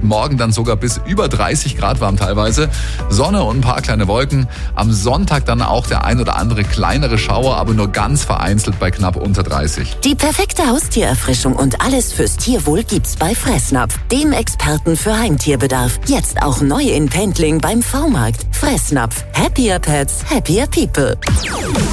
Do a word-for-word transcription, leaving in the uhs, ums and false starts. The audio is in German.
Morgen dann sogar bis über dreißig Grad warm teilweise. Sonne und ein paar kleine Wolken. Am Sonntag dann auch der ein oder andere kleinere Schauer, aber nur ganz vereinzelt bei knapp unter dreißig. Die perfekte Haustiererfrischung und alles fürs Tierwohl gibt's bei Fressnapf, dem Experten für Heimtierbedarf. Jetzt auch neu in Pendling beim V-Markt. Fressnapf. Happier Pets, happier people.